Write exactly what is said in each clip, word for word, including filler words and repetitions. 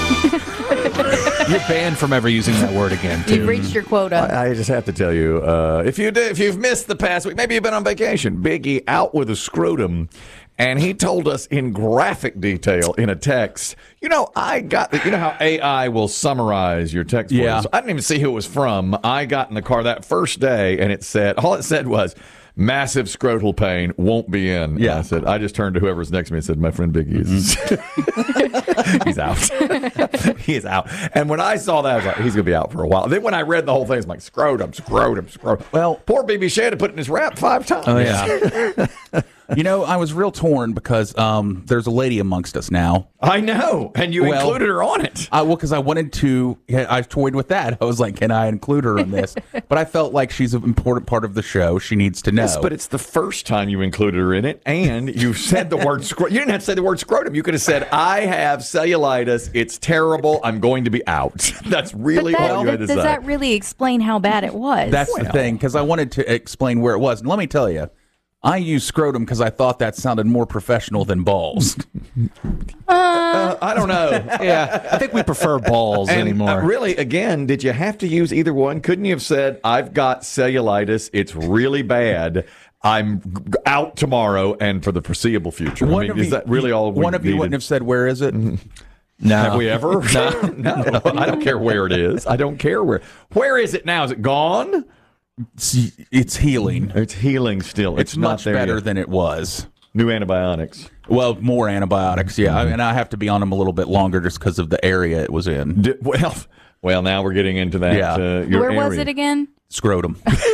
You're banned from ever using that word again, too. You've reached your quota. I, I just have to tell you, uh, if you did, if you've missed the past week, maybe you've been on vacation. Biggie out with a scrotum, and he told us in graphic detail in a text. You know, I got the, you know how A I will summarize your text. Yeah. Words? I didn't even see who it was from. I got in the car that first day, and it said all it said was, massive scrotal pain, won't be in. Yeah. And I said, I just turned to whoever's next to me and said, my friend Biggie is he's out. He is out. And when I saw that, I was like, he's going to be out for a while. Then when I read the whole thing, it's like, scrotum, scrotum, scrotum. Well, poor B B Shea had to put it in his rap five times. Oh, yeah. You know, I was real torn because um, there's a lady amongst us now. I know. And you Well, included her on it. I, well, because I wanted to, yeah, I toyed with that. I was like, can I include her in this? But I felt like she's an important part of the show. She needs to know. Yes, but it's the first time you included her in it, and you said the word scrotum. You didn't have to say the word scrotum. You could have said, I have cellulitis. It's terrible. I'm going to be out. That's really But that, all you had to does say. that really explain how bad it was? That's the thing, because I wanted to explain where it was. And let me tell you, I used scrotum because I thought that sounded more professional than balls. Uh, I don't know. Yeah, I think we prefer balls And, anymore. uh, really, again, did you have to use either one? Couldn't you have said, I've got cellulitis. It's really bad. I'm g- out tomorrow and for the foreseeable future. I One mean, of is you- that really all we One of you needed? wouldn't have said, where is it? no. Have we ever? no, no. I don't care where it is. I don't care where. Where is it now? Is it gone? It's, it's healing. It's healing still. It's, It's, not much there better yet. than it was. New antibiotics. Well, more antibiotics, yeah. I and I have to be on them a little bit longer just because of the area it was in. D- well, well, now we're getting into that. Yeah. Uh, your Where was area. it agagen? Scrotum.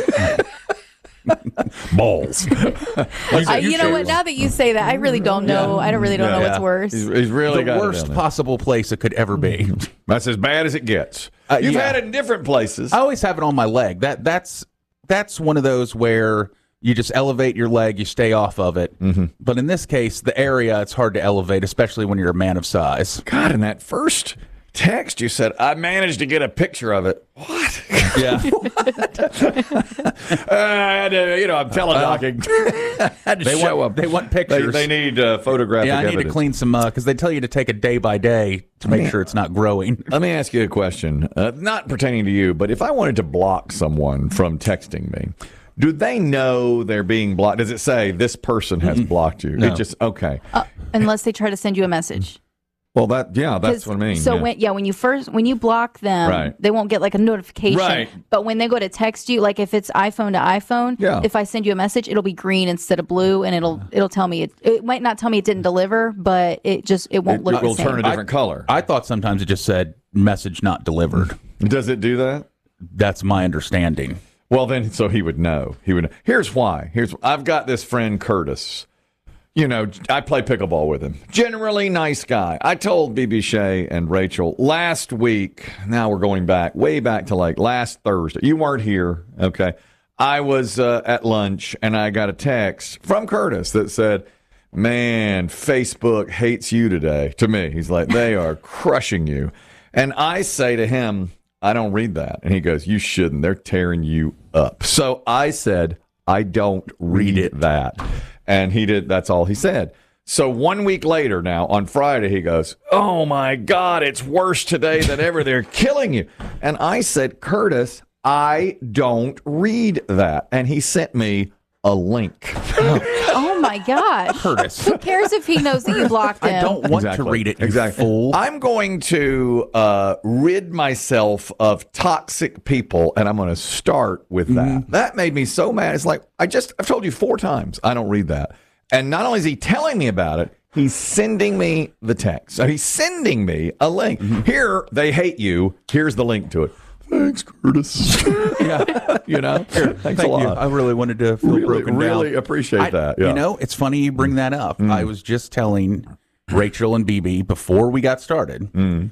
Balls. I, you know what? Now that you say that, I really don't know. I don't really don't know Yeah. what's worse. He's, he's really The got it worst down there. possible place it could ever be. That's as bad as it gets. Uh, You've yeah. had it in different places. I always have it on my leg. That that's that's one of those where you just elevate your leg, you stay off of it. Mm-hmm. But in this case, the area it's hard to elevate, especially when you're a man of size. God, in that first text, you said, I managed to get a picture of it. What? Yeah. uh, I had to, you know, I'm teledocking. I had to They show want up. they want They, pictures. they need uh, photographic yeah, I need evidence. to clean some because they tell you to take a day by day to make Yeah. sure it's not growing. Let me ask you a question, uh, not pertaining to you, but if I wanted to block someone from texting me, do they know they're being blocked? Does it say this person has blocked you? No. It just okay. Uh, unless they try to send you a message. Well, that yeah, that's 'Cause- what I mean. So yeah. when yeah, when you first when you block them, Right. they won't get like a notification. Right. But when they go to text you, like if it's iPhone to iPhone, Yeah. if I send you a message, it'll be green instead of blue, and it'll it'll tell me it. It might not tell me it didn't deliver, but it just it won't it, look it will the same. turn a different color. I thought sometimes it just said message not delivered. Does it do that? That's my understanding. Well, then, so he would know. He would. Know. Here's why. Here's I've got this friend Curtis. You know, I play pickleball with him. Generally nice guy. I told B B Shea and Rachel last week. Now we're going back, way back to like last Thursday. You weren't here, okay? I was uh, at lunch and I got a text from Curtis that said, "Man, Facebook hates you today." To me, he's like, "They are crushing you," and I say to him, I don't read that. And he goes, you shouldn't. They're tearing you up. So I said, I don't read it that. And he did. That's all he said. So one week later now, on Friday, he goes, oh, my God, it's worse today than ever. They're killing you. And I said, Curtis, I don't read that. And he sent me a link. Oh my gosh, Curtis. Who cares if he knows that you blocked him? I don't want Exactly. to read it, you exactly. fool. I'm going to uh, rid myself of toxic people, and I'm going to start with that. Mm-hmm. That made me so mad. It's like, I just, I've told you four times I don't read that. And not only is he telling me about it, he's sending me the text. So he's sending me a link. Mm-hmm. Here, they hate you. Here's the link to it. Thanks, Curtis. Yeah. You know, Here, thanks Thank a lot. you. I really wanted to feel Really, broken really down. appreciate I- that. Yeah. You know, it's funny you bring that up. Mm. I was just telling Rachel and B B before we got started, Mm.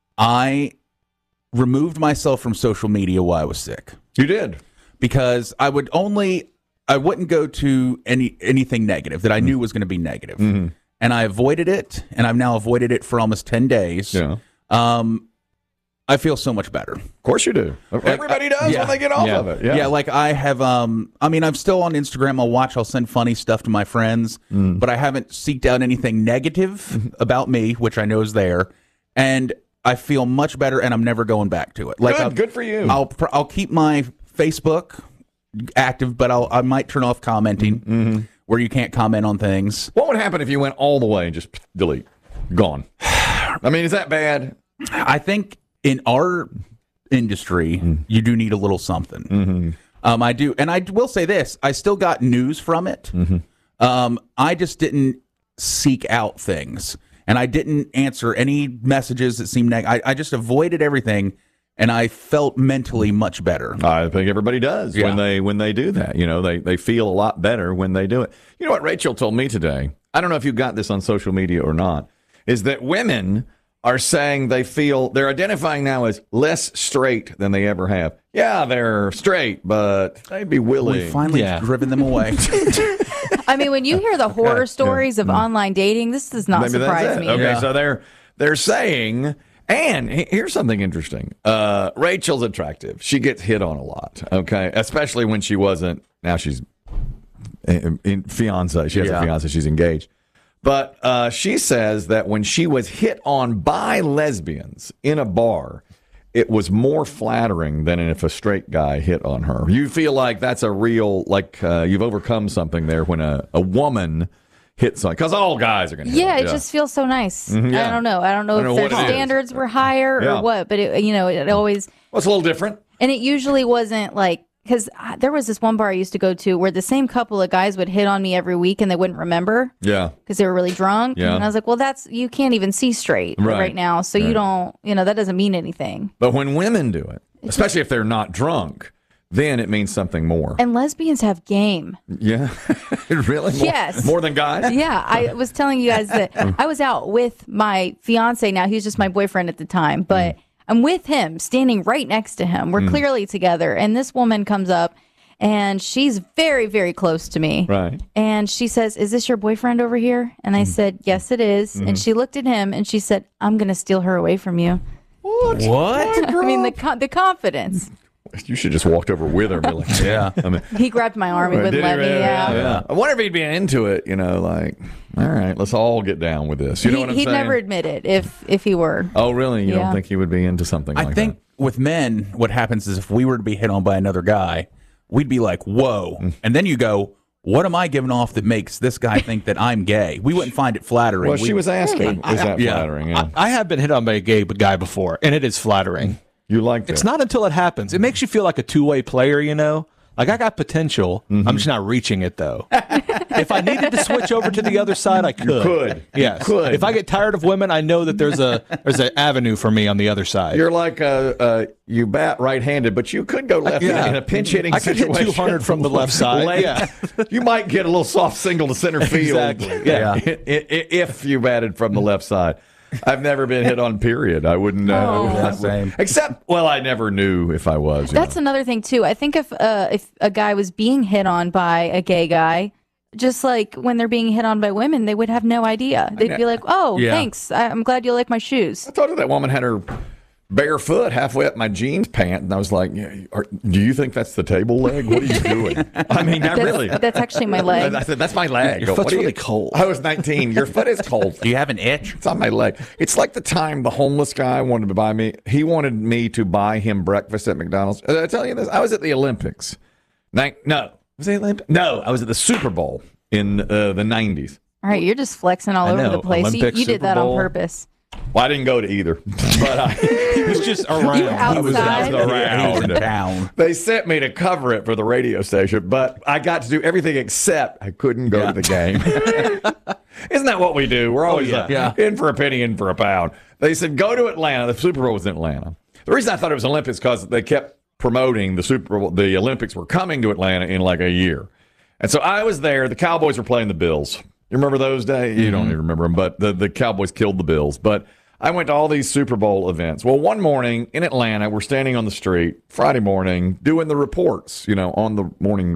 I removed myself from social media while I was sick You did. because I would only, I wouldn't go to any anything negative that I knew was going to be negative. Mm-hmm. And I avoided it, and I've now avoided it for almost ten days. Yeah. Um, I feel so much better. Of course you do. Everybody does yeah. when they get off Yeah. of it. Yeah. Yeah. like I have. Um, I mean, I'm still on Instagram. I'll watch. I'll send funny stuff to my friends, Mm. but I haven't seeked out anything negative about me, which I know is there. And I feel much better, and I'm never going back to it. Like Good, I'll, good for you. I'll pr- I'll keep my Facebook active, but I'll I might turn off commenting Mm-hmm. where you can't comment on things. What would happen if you went all the way and just delete? Gone. I mean, is that bad? I think in our industry, Mm. you do need a little something. Mm-hmm. Um, I do, and I will say this: I still got news from it. Mm-hmm. Um, I just didn't seek out things, and I didn't answer any messages that seemed negative. I, I just avoided everything, and I felt mentally much better. I think everybody does Yeah. when they when they do that. You know, they they feel a lot better when they do it. You know what Rachel told me today? I don't know if you got this on social media or not. Is that women are saying they feel they're identifying now as less straight than they ever have. Yeah, they're straight, but they'd be willing. We finally Yeah. driven them away. I mean, when you hear the horror stories of online dating, this does not Maybe that's surprise it. me. Okay, Yeah. so they're they're saying, and he- here's something interesting. Uh, Rachel's attractive. She gets hit on a lot. Okay, especially when she wasn't. Now she's in, in fiance. She has Yeah. a fiance. She's engaged. But uh, she says that when she was hit on by lesbians in a bar, it was more flattering than if a straight guy hit on her. You feel like that's a real, like uh, you've overcome something there when a, a woman hits on, because all guys are going to hit Yeah, on. it just feels so nice. yeah. I don't know. I don't know I don't if know what their it is. standards were higher Yeah. or what, but it, you know, it always Well, it's a little different. and it usually wasn't like because there was this one bar I used to go to where the same couple of guys would hit on me every week and they wouldn't remember Yeah. because they were really drunk. Yeah. And I was like, well, that's you can't even see straight Right. right, now, so Right. you don't, you know, that doesn't mean anything. But when women do it, especially if they're not drunk, then it means something more. And lesbians have game. Yeah. Really? More, Yes. More than guys? Yeah, I was telling you guys that I was out with my fiance. Now he was just my boyfriend at the time, but I'm with him, standing right next to him. We're clearly together, and this woman comes up, and she's very, very close to me. Right. And she says, "Is this your boyfriend over here?" And I said, "Yes, it is." And she looked at him, and she said, "I'm going to steal her away from you." What? What? I mean, the co- the confidence. You should just walked over with her. And be like, Yeah. I mean, He grabbed my arm. He wouldn't did he let me. really? Yeah. Yeah. I wonder if he'd be into it, you know, like, all right, let's all get down with this. You know He, what I'm he'd saying? never admit it if if he were. Oh, really? You don't Yeah. think he would be into something I like think that? with men, what happens is if we were to be hit on by another guy, we'd be like, whoa. Mm. And then you go, what am I giving off that makes this guy think that I'm gay? We wouldn't find it flattering. Well, We- she was asking, is that yeah. flattering? Yeah. I, I have been hit on by a gay guy before, and it is flattering. You liked it. It's not until it happens. It makes you feel like a two way player, you know? Like I got potential. I'm just not reaching it though. If I needed to switch over to the other side, I could. could. Yes. You could. If I get tired of women, I know that there's a there's an avenue for me on the other side. You're like, uh, uh, you bat right-handed, but you could go left Yeah. in a pinch-hitting I could hit situation. two hundred from the left side. Late. Yeah. You might get a little soft single to center field. Exactly. Yeah. I- I- if you batted from the left side. I've never been hit on, period. I wouldn't know. Oh. Yeah, same. Except, well, I never knew if I was. you That's know. another thing too. I think if uh, if a guy was being hit on by a gay guy, just like when they're being hit on by women, they would have no idea. They'd be like, "Oh, Yeah. thanks. I- I'm glad you like my shoes." I told her that woman had her barefoot halfway up my jeans pant, and I was like, yeah, are, do you think that's the table leg? What are you doing? I mean, not That's, really. that's actually my leg. I said, that's my leg. Your What foot's are you- really cold. I was nineteen. Your foot is cold. Do you have an itch? It's on my leg. It's like the time the homeless guy wanted to buy me. He wanted me to buy him breakfast at McDonald's. Did I tell you this? I was at the Olympics. Nin- no. Was it the Olympics? No, I was at the Super Bowl in uh, the nineties. All right, you're just flexing all I over know. the place. You, Olympic, you did Super that Bowl. on purpose. Well, I didn't go to either, but I, He was just around. You were outside. I was He was in around. town. They sent me to cover it for the radio station, but I got to do everything except I couldn't go Yeah. to the game. Isn't that what we do? We're always yeah. uh, Yeah. in for a penny, in for a pound. They said, go to Atlanta. The Super Bowl was in Atlanta. The reason I thought it was Olympics because they kept promoting the Super Bowl. The Olympics were coming to Atlanta in like a year. And so I was there. The Cowboys were playing the Bills. You remember those days? You don't even remember them, but the, the Cowboys killed the Bills. But I went to all these Super Bowl events. Well, one morning in Atlanta, we're standing on the street, Friday morning, doing the reports, you know, on the morning